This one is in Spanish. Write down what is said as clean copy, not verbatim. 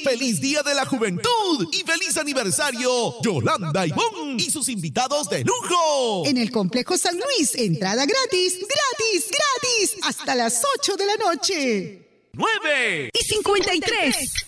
¡Feliz Día de la Juventud! ¡Y feliz aniversario, Yolanda Ivón y sus invitados de lujo! En el Complejo San Luis, entrada gratis, gratis, gratis, hasta las 8 de la noche. 9 y 53.